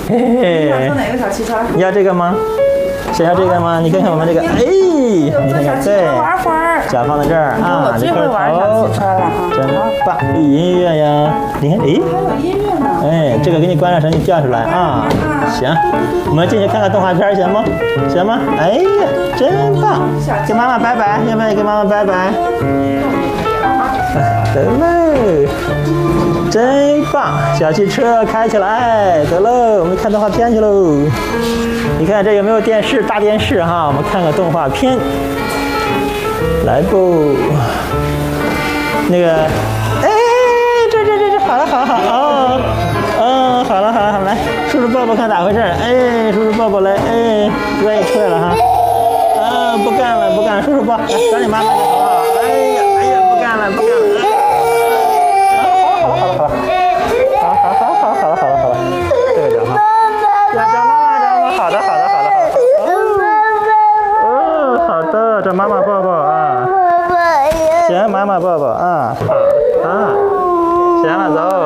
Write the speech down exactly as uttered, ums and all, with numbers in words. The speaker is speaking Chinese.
嘿嘿。 想坐哪个小汽车？ 你要这个吗？想要这个吗？你看看我们这个，哎，你看看，对，脚放在这儿啊，这块头，真棒，有音乐呀！你看，哎， 还有音乐呢。 哎，这个给你关上绳，你掉出来啊。行，我们进去看看动画片行吗？行吗？哎呀，真棒！跟妈妈拜拜，要不要跟妈妈拜拜？得嘞，真棒！小汽车开起来，得喽，我们看动画片去喽。你看这有没有电视？大电视哈，我们看个动画片。来不，那个，哎，这这这这，好了好了好了，哦，嗯，好了好了好了，来，叔叔抱抱看咋回事？哎，叔叔抱抱来，哎，不愿意出来了哈。啊，不干了不干了，叔叔抱，来找你妈妈去好不好？哎呀哎呀，不干了不干了。好了好了好了好了，好好好好好了好了好了，这个找哈，找找妈妈找妈妈，好的好的好的好的。哦，好的，找妈妈抱抱啊。行，妈妈抱抱啊，好啊，行了，走。